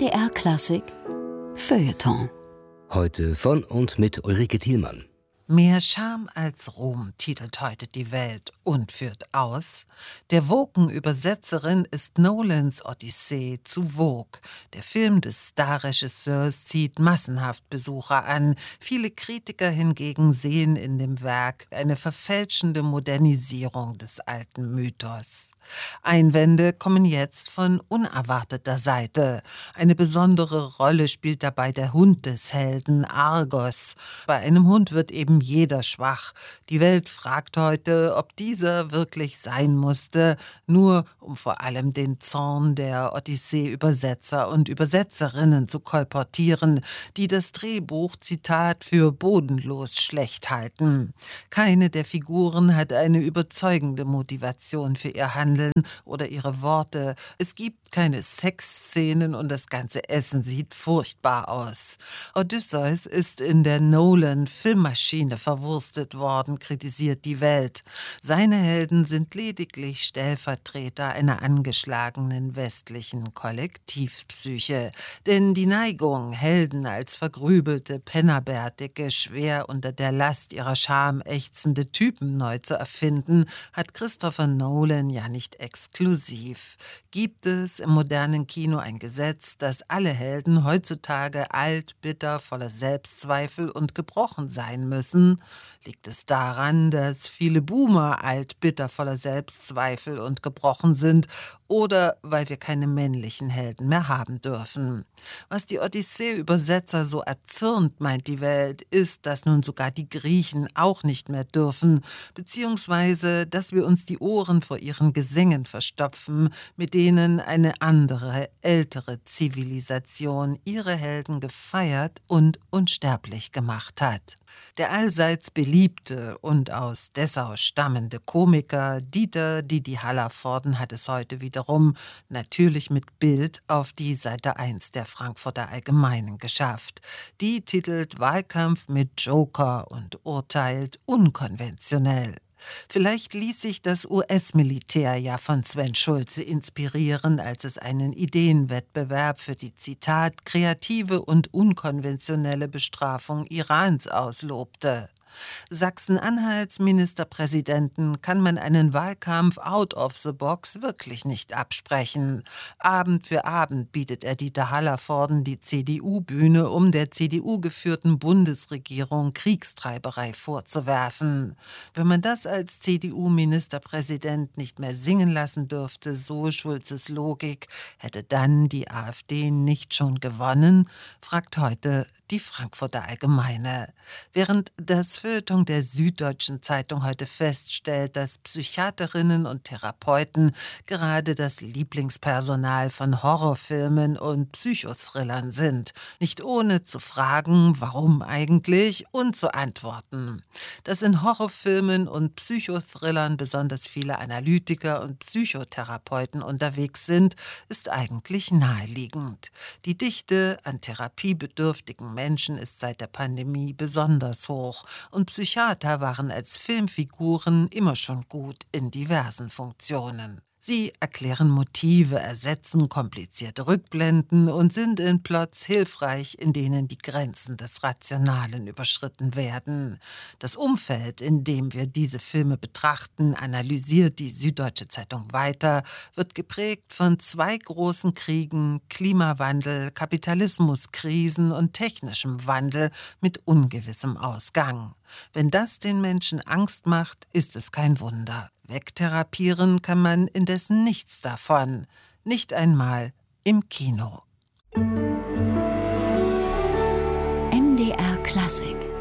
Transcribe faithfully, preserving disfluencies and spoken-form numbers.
D R Klassik Feuilleton. Heute von und mit Ulrike Thielmann. Mehr Scham als Ruhm titelt heute die Welt und führt aus: Der Woken-Übersetzerin ist Nolans Odyssee zu Vogue. Der Film des Starregisseurs zieht massenhaft Besucher an. Viele Kritiker hingegen sehen in dem Werk eine verfälschende Modernisierung des alten Mythos. Einwände kommen jetzt von unerwarteter Seite. Eine besondere Rolle spielt dabei der Hund des Helden, Argos. Bei einem Hund wird eben jeder schwach. Die Welt fragt heute, ob dieser wirklich sein musste, nur um vor allem den Zorn der Odyssee-Übersetzer und Übersetzerinnen zu kolportieren, die das Drehbuch, Zitat, für bodenlos schlecht halten. Keine der Figuren hat eine überzeugende Motivation für ihr Handeln oder ihre Worte. Es gibt keine Sexszenen und das ganze Essen sieht furchtbar aus. Odysseus ist in der Nolan-Filmmaschine verwurstet worden, kritisiert die Welt. Seine Helden sind lediglich Stellvertreter einer angeschlagenen westlichen Kollektivpsyche. Denn die Neigung, Helden als vergrübelte, pennerbärtige, schwer unter der Last ihrer Scham ächzende Typen neu zu erfinden, hat Christopher Nolan ja nicht exklusiv. Gibt es im modernen Kino ein Gesetz, dass alle Helden heutzutage alt, bitter, voller Selbstzweifel und gebrochen sein müssen? Liegt es daran, dass viele Boomer alt, bitter, voller Selbstzweifel und gebrochen sind, oder weil wir keine männlichen Helden mehr haben dürfen? Was die Odyssee-Übersetzer so erzürnt, meint die Welt, ist, dass nun sogar die Griechen auch nicht mehr dürfen, beziehungsweise, dass wir uns die Ohren vor ihren Gesängen verstopfen, mit denen eine andere, ältere Zivilisation ihre Helden gefeiert und unsterblich gemacht hat. Der allseits beliebte und aus Dessau stammende Komiker Dieter Didi Hallervorden hat es heute wiederum, natürlich mit Bild, auf die Seite eins der Frankfurter Allgemeinen geschafft. Die titelt Wahlkampf mit Joker und urteilt unkonventionell. Vielleicht ließ sich das U S-Militär ja von Sven Schulze inspirieren, als es einen Ideenwettbewerb für die, Zitat, kreative und unkonventionelle Bestrafung Irans auslobte. Sachsen-Anhalts Ministerpräsidenten kann man einen Wahlkampf out of the box wirklich nicht absprechen. Abend für Abend bietet er Dieter Hallervorden die C D U-Bühne, um der C D U-geführten Bundesregierung Kriegstreiberei vorzuwerfen. Wenn man das als C D U-Ministerpräsident nicht mehr singen lassen dürfte, so Schulzes Logik, hätte dann die AfD nicht schon gewonnen, fragt heute die Frankfurter Allgemeine. Während das Feuilleton der Süddeutschen Zeitung heute feststellt, dass Psychiaterinnen und Therapeuten gerade das Lieblingspersonal von Horrorfilmen und Psychothrillern sind, nicht ohne zu fragen, warum eigentlich, und zu antworten. Dass in Horrorfilmen und Psychothrillern besonders viele Analytiker und Psychotherapeuten unterwegs sind, ist eigentlich naheliegend. Die Dichte an therapiebedürftigen Menschen ist seit der Pandemie besonders hoch und Psychiater waren als Filmfiguren immer schon gut in diversen Funktionen. Sie erklären Motive, ersetzen komplizierte Rückblenden und sind in Plots hilfreich, in denen die Grenzen des Rationalen überschritten werden. Das Umfeld, in dem wir diese Filme betrachten, analysiert die Süddeutsche Zeitung weiter, wird geprägt von zwei großen Kriegen, Klimawandel, Kapitalismuskrisen und technischem Wandel mit ungewissem Ausgang. Wenn das den Menschen Angst macht, ist es kein Wunder. Wegtherapieren kann man indessen nichts davon, nicht einmal im Kino. M D R Klassik